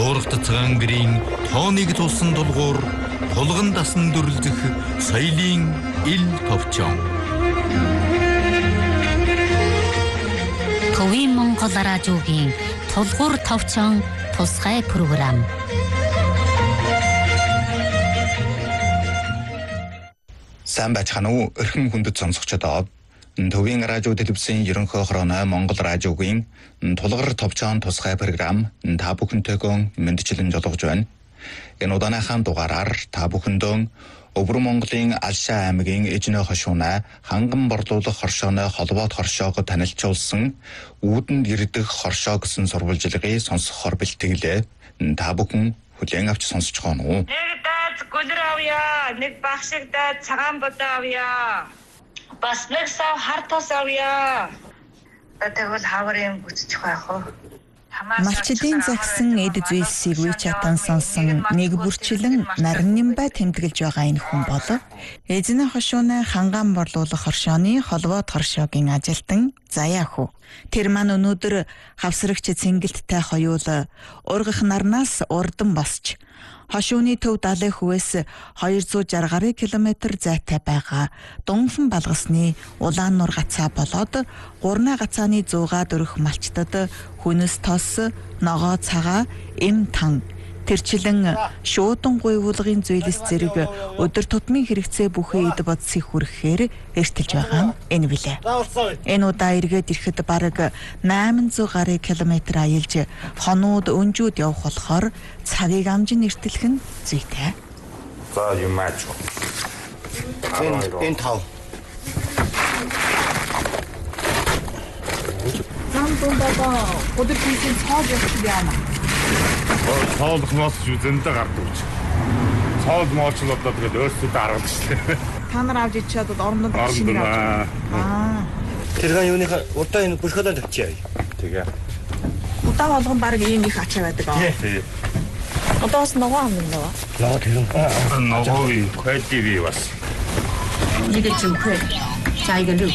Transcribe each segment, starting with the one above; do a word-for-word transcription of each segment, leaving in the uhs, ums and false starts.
Уурхт цагаан гэрийн тооныг тулсан дулгуур тулган дасан дүрлзэх соёлын ил товчон. Төвийн Монгол радиогийн тулгуур товчон тусгай програм. Сайн байцгаана уу? Эрхэм хүндэт сонсогчдоо. Төвийн радио телевизийн ерөнхий хорооны Монгол радиогийн тулгуур товчон тусгай програм та бүхэнтэйгөө мэдчилэн жолгож байна. Энэ удааныхаа дугаараар та бүхэндөө Өвөр Монголын Алшаа аймгийн Эжнэ хошууна ханган борлуулах хоршооны холбоот хоршоог танилцуулсан үүдэнд ирдэг хоршоо гэсэн сурвалжлагыг сонсохоор бэлтгэлээ. Та бүхэн хүлээн авч сонсож байгаа нь. Нэг даад гүлэр авъя, нэг багшиг даад цагаан бодоо авъя. Бас нэг сав хар тос авъя. Тэгвэл хаврын бүцчих байх уу? Малчдын загсан эд зүйлсийг үе чатан сонсон нэг бүрчлэн наран бай тэмдэглэж байгаа энэ хүн бол Эзэнэ хошууны ханган борлуулах хоршооны холбоот хоршоогийн ажилтан Заяа хүү. Тэр маань өнөөдөр хавсрагч цэнгэлттэй хоёул ургах нарнаас урдан босч хошууны төв далай хөвөөс хоёр зуун шаргарын километр зайтай байгаа Дунхан балгасны улаан нур гацаа болоод гурна гацааны зуугаад өрөх малчтад хүнс тос, ногоо цагаа, эм тан тэрчлэн шуудан гуйвуулгын зүйлс зэрэг өдөр тутмын хэрэгцээ бүхий эд бодсыг хүргэхээр эртэлж байгаа нь энэ билээ. Энэ удаа эргээд ирэхэд бараг найман зуун гаруй километр аялж хонууд өнжүүд явах болохоор цагийг амжин эртэлэх нь зүйтэй. За юм аач. Энэ тав. Замдун баба өдөр хийсэн цааж явах яана. Цаалх мос зүзэндээ гардаг ч. Цаал мооч л одоо тэгээд өөрсдөө аргалжлаа. Та нар авч ичээд орнод шинийг авч. Аа. Тэр юуны удаа энэ бүрхэлэн тавьчихъя. Тэгээ. Удаа болгон баг ийм их ачаа байдаг аа. Тий. Одоос нөгөө ам нөө. Яа тэр. Ногоой квадиви бас. Нэг чимхэ. Чайга лүк.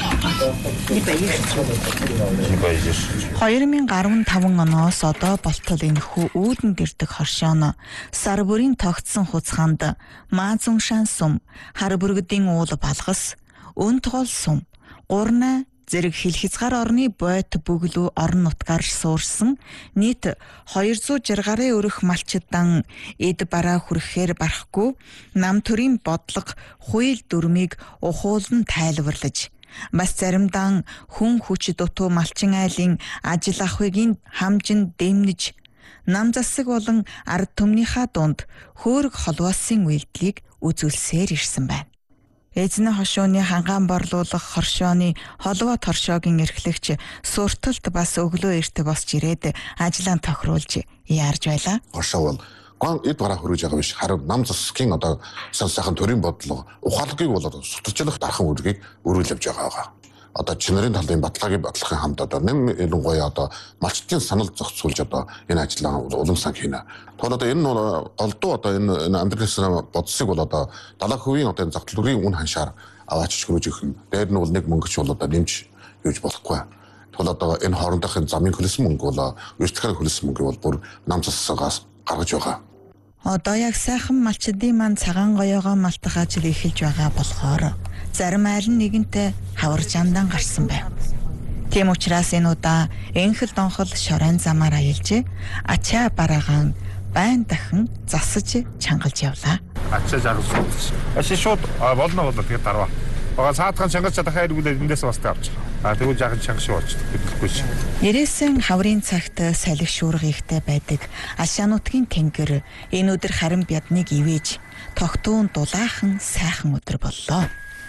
хоёр мянга арван таван оноос одоо болтол энэхүү үүдэнд ирдэг хоршооно сар бүрийн тогтсон хуцаанд маазун шан сум, хар бүргэдийн уул балгас, өнт гол сум, гурна зэрэг хил хязгаар орны бойт бүглүү орон нутгаар суурсан нийт хоёр зуун шаргарын өрөх малчдан эд бараа хүрхэхээр барахгүй нам төрийн бодлого хууль дүрмийг ухуулан тайлбарлаж бас заримдаа хүн хүч дутуу малчин айлын ажил ахуйг хамжин дэмнэж нам засаг болон ард түмнийхээ дунд хөөрг холбоосын үйлдэлийг үзүүлсээр ирсэн байна. Эзэнэ хошууны ханган борлуулах хоршооны холбоот хоршоогийн эрхлэгч сурталт бас өглөө эрт босч ирээд ажлаа тохируулж яарж байлаа. Хоршоо бол гон эд бараа хөрөж байгаа биш харин нам засгийн одоо сайхан төрийн бодлого ухаалгыг бол одоо сутарчлах дархан үргийг өрүүлж явж байгаа. Одоо чинэрийн талын баталгаагийн бодлогын хамт одоо нэм энэ гоё одоо малчтын санал зохицуулж одоо энэ ажлаа улам сан хийнэ. Тэгэхээр одоо энэ голдуу одоо энэ амьдралын бодсыг бол одоо далаа хөвийн одоо загтлүрийн үн ханшаар аваач хөрөж өгөх юм. Дээр нь бол нэг мөнгөч бол одоо нэмж юуж болохгүй. Тэгэхээр одоо энэ хоорондохын замын хөлс мөнгө бол өртгөр хөлс мөнгө бол бүр нам засагаас гаргаж байгаа. Одоо яг сайхан малчдын маань цагаан гоёогоо малтах ажил эхэлж байгаа болохоор зарим айл нь нэгэнтээ хаварж амдан гарсан байв. Тийм учраас энэ удаа энхэл донхол шорон замаар аялж ачаа бараагаан байн дахин засаж чангалж явлаа. Ачаа жаргасан. Аши шууд болно болно тэгээд дарва. Бага цаатхан чангаж чадахаа эргүүлээд эндээс бас тавьчих. А тэгвэл жаахан чангаш болчих. Хэвлэхгүй ш. Ирээсэн хаврын цагт салхи шуурга ихтэй байдаг Алшаа нутгийн тэнгэр энэ өдөр харин бядныг ивэж тогтуун дулаахан сайхан өдөр боллоо.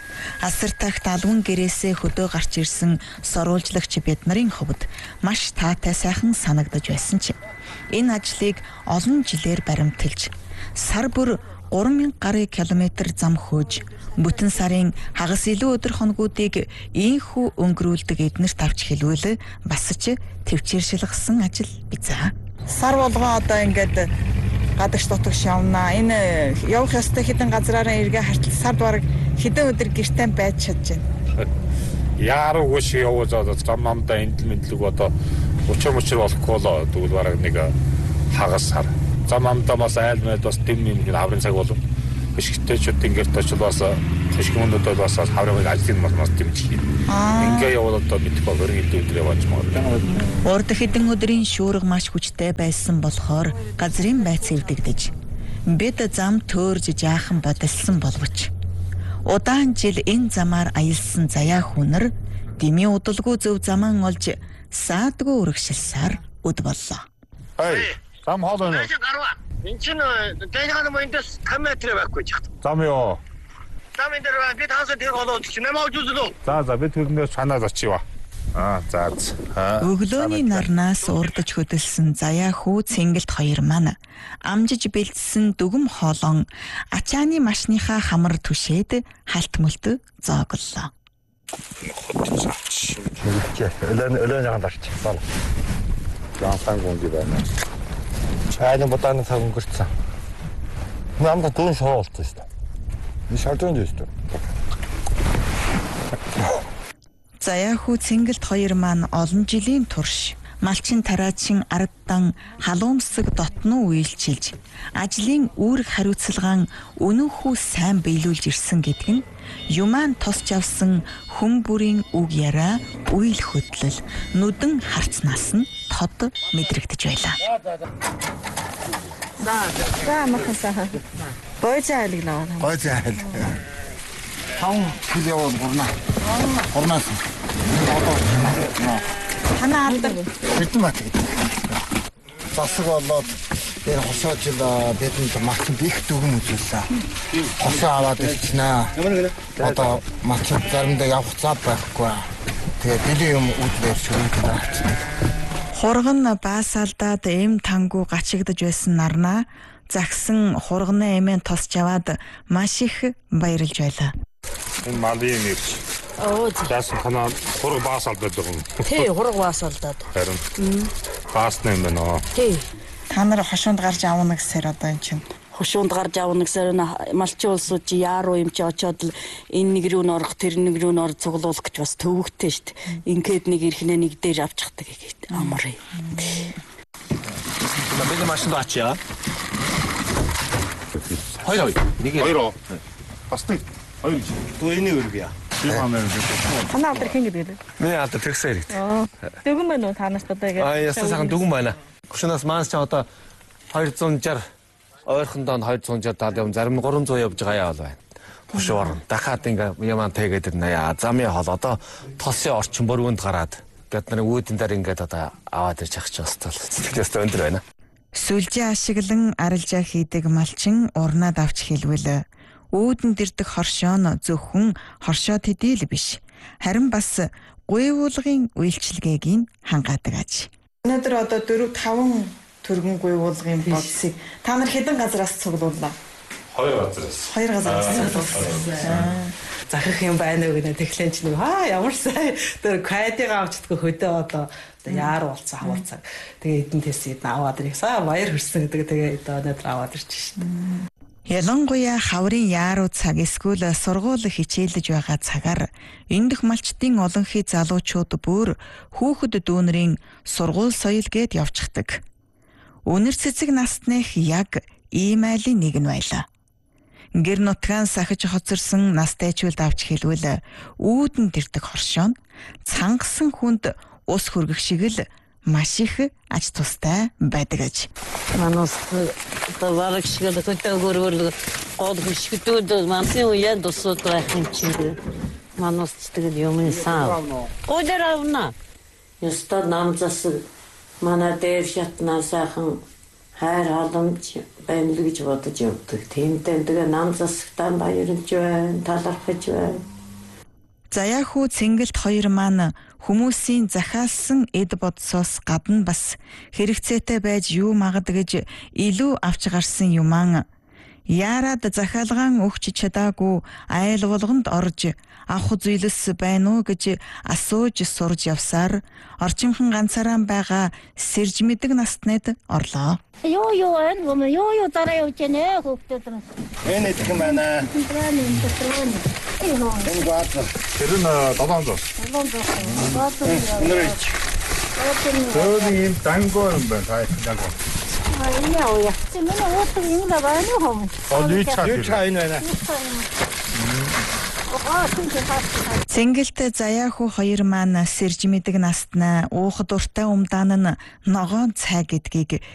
Асар тагт алван гэрээсээ хөдөө гарч ирсэн соруулжлагч бид нарын хувьд маш таатай сайхан санагдаж байсан ч энэ ажлыг олон жилээр баримталж сар бүр гурван мянга гаруй километр зам хөөж бүтэн сарын хагас илүү өдөр хоногуудыг ийхүү өнгөрүүлдэг эднэрт авч хэлвэл бас ч төвчээршилгсэн ажил бизаа. Сар болгоо одоо ингээд гадагш дутагш явна. Энэ явах ёстой хэдэн газраараа эргээ хартал сард бараг хэдэн өдөр гэртээ байж чадж байна. Яаруу шиг явж одоо зам намдаа эндэл мэдлэг одоо учир мучир болохгүй л тэгвэл бараг нэг хагас сар зам амдаа бас айлмаад бас дэм юм хаврын цаг болов. Бишгтэйчүүд ингээд очил бас хөшгөмөндөө бас хаврын ажлын маш дэмжих. Ингээ яваад одоо мэдгүй өргөн өдөр яваач магадгүй. Урд хэдэн өдрийн шуурга маш хүчтэй байсан болохоор газрын байц эвдэгдэж бид зам төөрж жаахан бодолсон боловч удаан жил энэ замаар аялсан заяа хүнэр дэмий удалгүй зөв заман олж саадгүй үргэлжилсээр өд боллоо. Хай, зам хоол байна. Энэ чинь дайнаган мөндөөс five метр байхгүй ч. Зам ёо. Зам энэ дээр бид хаасаа тэр голоод чи нэмаа үзүүлээ. За за бид түрнээс чанаас очив. Аа за. Өглөөний нарнаас урдж хөдөлсөн заяа хүү цэнгэлт хоёр маань амжиж бэлдсэн дүгм хоолон ачааны машныхаа хамар түшээд халт мөлтө зооглоо. Ölön ölön jandarч. Бол. Янсан гонги байна. Чайны бодааны цаг өнгөрцөн. Намда дүүн шоо болчихсон шүү дээ. Би шалдрын дэвс дээ. Заяа хүү цэнгэлт хоёр маань олон жилийн турш малчин тараачин аргдан халуумсаг дотноо үйлчилж ажлын үүрэг хариуцлагаан өнөөхөө сайн биелүүлж ирсэн гэдэг нь юман тосч авсан хүн бүрийн үг яриа үйл хөдлөл нүдэн харцнаас нь тод мэдрэгдэж байлаа. За махасаа. Бойжаалыг наваа. Бойжаал. Таван хил яваад гурнаа. Гурнаас. Ханаа алдар. Хэдэн бат гэдэг. Засаг болоод тэр хосоож л бидэнд мачин их дүгэн үзүүлсэн. Хосоо аваад ирчихнэ. Одоо мачин заримдаа явах цаад байхгүй. Тэгээ бэлэн юм үүдээр шүрүүлээ. Хурган баасалдаад эм тангу гачигдж байсан нарнаа загсан хурганы эмэн тосч аваад маш их баярлж байлаа. Энэ малын нэр. Оо Яасан ханаа хург баасалдаад байгаа юм. тий хург баасалдаад. Харин баасна юм байна. Тий. Та нар хошуунд гарч авна гэсээр одоо эн чинь Хошуунд гарч авна гэсээр малчин улсууд чи яаруу юм чи очоод л энэ нэг рүү н орох тэр нэг рүү н ор цуглуулах гэж бас төвөгтэй шүү дээ. Ингээд нэг ирхнээ нэг дээр авчихдаг гэдэг амар юм. Бид машинд очиа. Хоёр хоёр. Нэг хоёр. Бас нэг хоёр. Тууны өргөе. Би хамаар. Ханаа алдар хин гэдэг вэ? Миний алдар тэгсээр ирээд. Дөгөн байна уу та нарт одоо ингэ? Аа ясаа сайхан дүгэн байна. Хөшнөөс маань ч одоо two sixty ойрхон доонд two sixty таад юм зарим three hundred явж байгаа яа бол байна. Хөшөөр дахиад ингээ ямаа тэгээд наяа замын хоол одоо тосын орчин бүрүүнд гараад бид нарын үүдэн дээр ингээд одоо аваад ирж ах ч бас сэтгэлээс өндөр байна. сүлжээ ашиглан арилжаа хийдэг малчин урнаад авч хэлвэл үүдэн дэрдэг хоршоон зөвхөн хоршоо төдийл биш. Харин бас гуйвуулгын үйлчилгээг нь хангаадаг аж. Өнөөдөр одоо four five төргөн гуйвуулгын бодсыг та нар хэдэн газраас цуглууллаа? Хоёр газраас. Хоёр газраас цуглуулсан. Захирах юм байна уу гэнэ тэгэхээр ч нэг аа ямар сайн тэр кайдыг авчдаггүй хөдөө одоо яар болцсон хаварцаг. Тэгээ эдэн тэсэд аваад ирсэн. Баяр хүрсэн гэдэг тэгээ одоо өнөөдөр аваад ирчих шин. Ялангуяа хаврын яаруу цаг эсвэл сургууль хичээлж байгаа цагаар эндх малчдын олонхий залуучууд бүр хүүхэд дүүнэрийн сургууль соёл гээд явчихдаг. Өнөр цэцэг насных яг ийм айлын нэг нь байлаа. Гэр нутгаан сахиж хоцорсон настайчулд авч хэлвэл үүдэн дэрдэг хоршоон цангасан хүнд ус хөргөх шиг л маш их ач тустай байдаг аж. Манус таварах шиг л хөтө гөргөр гол хөшгдүүд мансын уян дусууд байх юм чи. Манус тэгээд юм саа. Гойдэр авна. Яста намзас манай дээр шатнаа сайхан хайр халамж байна л гэж бодож явдаг. Тэмтэй тэгээ намзасгтаа баярлж байна, талархаж байна. Заяа хүү цэнгэлт хоёр маань хүмүүсийн захиалсан эд бодсоос гадна бас хэрэгцээтэй байж юу магад гэж илүү авч гарсан юман яарад захиалгаан өгч чадаагүй айл болгонд орж авах зүйлс байна уу гэж асууж сурж явсаар орчимхан ганцаараа байгаа сэрж мэдэг настнад орлоо. Юу юу энэ юм юу юу дараа явж байна хүүхдүүд. Энэ их юм байна. Энэ гад. Тэр нь долоон зуус. долоон зуус. Өнөрч. Тэр ийм дангоо юм байна. Хай дангоо. Энэ яа. Чи миний уутаг ингэ л байна уу хөө? Oh, new chat. Юу чаа энэ байна. Цэнгэлт заяаху хоёр маань сэрж мэдэг настна уухад уртай умдаан нь ногоон цай гэдгийг